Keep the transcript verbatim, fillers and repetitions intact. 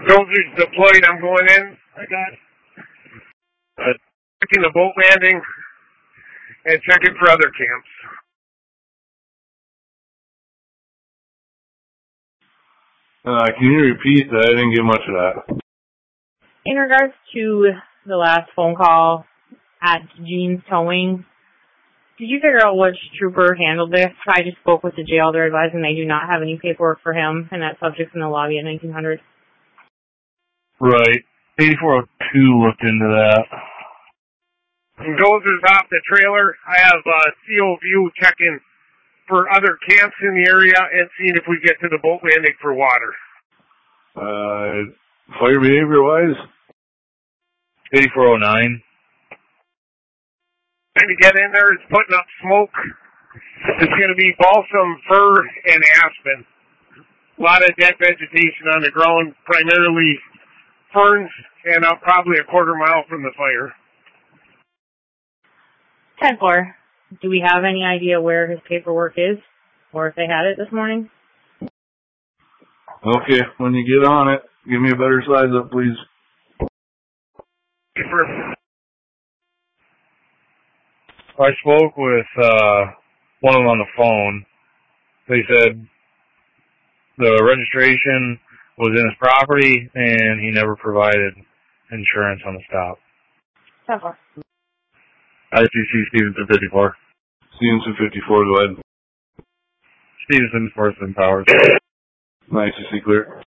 Soldiers deployed, I'm going in. I got uh, checking the boat landing and checking for other camps. Uh, can you repeat that? I didn't get much of that. In regards to the last phone call at Gene's Towing, did you figure out which trooper handled this? I just spoke with the jail. They're advising they do not have any paperwork for him, and that subject's in the lobby at nineteen hundred. Right. eighty-four oh two looked into that. Dozers off the trailer. I have uh, C O View checking for other camps in the area and seeing if we get to the boat landing for water. Uh, fire behavior-wise? eighty-four oh nine. Trying to get in there, it's putting up smoke. It's going to be balsam, fir, and aspen. A lot of dead vegetation on the ground, primarily ferns, and uh, probably a quarter mile from the fire. ten four, do we have any idea where his paperwork is, or if they had it this morning? Okay, when you get on it, give me a better size up, please. I spoke with uh, one of them on the phone. They said the registration was in his property, and he never provided insurance on the stop. ten four. I C C Stevenson fifty-four. Stevenson fifty-four, go ahead. Stevenson, Forest and Powers. I C C clear.